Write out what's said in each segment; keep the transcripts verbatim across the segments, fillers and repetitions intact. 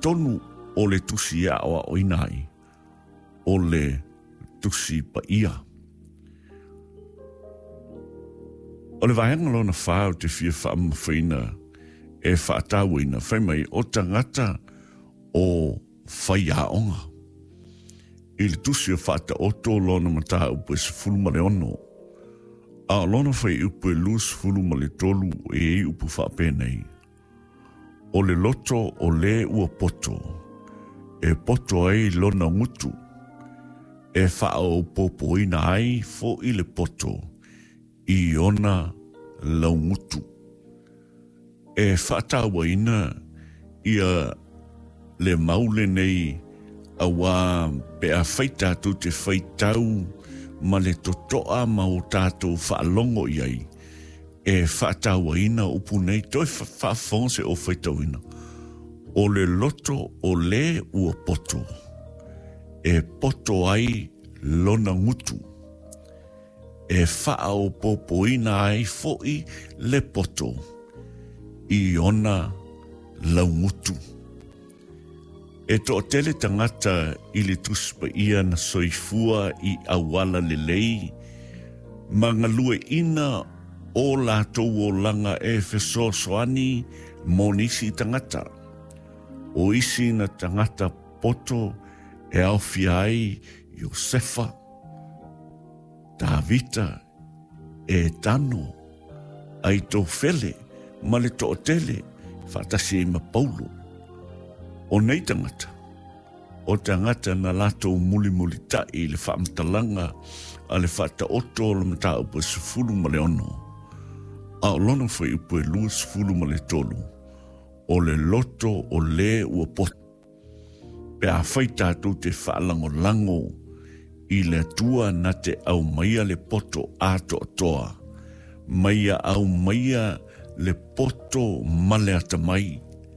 tonu o le tusi a o o inai, o le tusi pa ia. O le vaenga lona whao te fia whaamawhina e whaatawina whaimai o tangata o whaiaonga. I le tusi o whaata oto lona mata upo e sifulu ma le ono. A lona whai upo e lu sifulu ma le tolu e e upo whaapenei. O le loto o le ua poto. E poto ai lona ngutu. E whaao popo ina ai fo i le poto. I ona laungutu. E whaatawa ina ia le maule nei awa pe a whaita tu te whaitau ma le totoa ma o tātou whaalongo iai. E whaatawa ina upu nei toi whaafonse o whaitau ina. O le loto o le ua poto. E poto ai lona ngutu. E whaao popo ina ai fo'i le poto. I ona laungutu. E to tele tangata i le tuspa ia na soifua i awala le lei. Mangalue ina o lātou o langa e feso soani mo nisi tangata. O isi na tangata poto e au fiai Josefa. Davita e tano ai tō whele ma le tō tele whatasi e mapaulo. O nei tangata, o tangata na lato muli muli tai le whaamtalanga a le whata oto le mata upo e sifulu ma le ono. A o lona whai upo e lua sifulu ma le tolu. O le loto o le ua pot. Pe a whai tātou te whaalango lango i le tua na te au maia le poto ato toa. Maia au maia le poto male ata mai.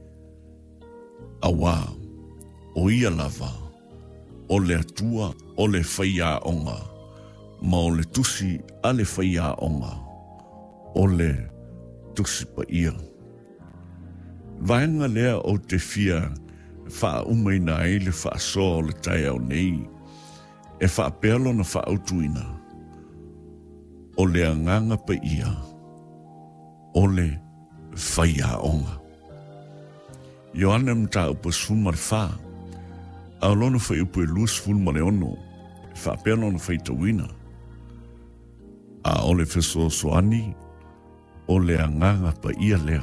Awa, o ia lava, o le atua, o le whaia onga, ma o le tusi a le whaia onga, o le tusi pa ia. Vaenga lea o te fia, wha umaina e le wha soa o le tai au nei, e wha pelo na wha autuina, o le anganga pa ia, o le whaia onga. Ioana mta upo sfulmar wha, a lona whai upo e lua sfulmar e ono, e wha pelo na whai tawina. A ole feso soani, o le anganga pa ia lea.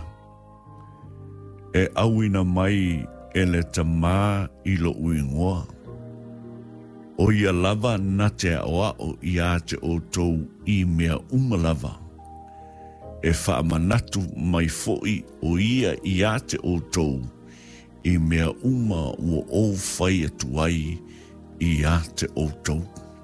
E awina mai e le tamā i lo uingoa. O ia lava na te aoa o ia te o tou i mea umalava. E wha manatu mai foi o ia ia te o tou i mea uma ua o whai atuai i a te o tou.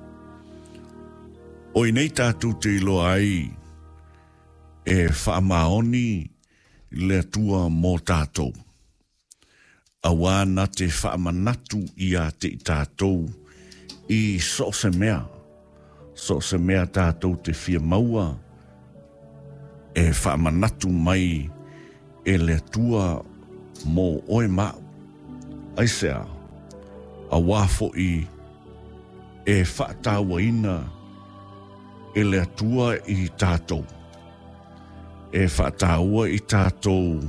O i nei tātou te ilo ai e whaamaoni le atua mō tātou. Awa na te whaamanatu i a te tātou i so se mea. So se mea tātou te fia maua e whaamanatu mai e le atua mō oe mā. Aisea, a wāfo i e whaatawa ina e le atua i tātou. E whaatawa i tātou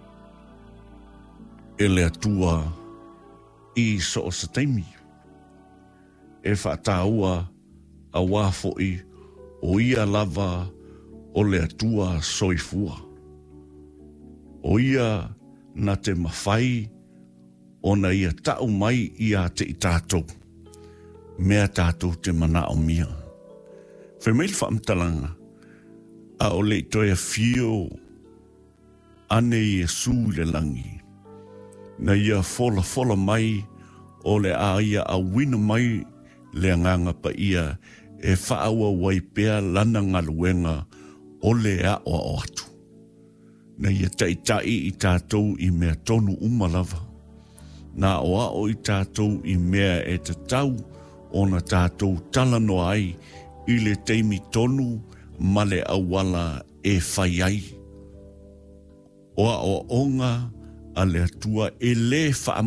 e le atua i so o sa taimi. E whaatawa a wāfo i o ia lava o le atua soifua. O ia na te mawhai o na ia tau mai i a te i tātou. Mea tātou te mana o mia. Whemail whaamtalanga a o le toia fio ane i e sū le langi. Na ia fola fola mai o le a ia a wina mai le anganga pa ia e whaaua wai pea lana ngaluenga o le a o o atu. Na ia taitai i tātou i mea tonu umalava. Na o a o i tātou i mea e te tau o na tātou talano ai i le teimi tonu male awala e whai ai. O a o onga a le atua e le wha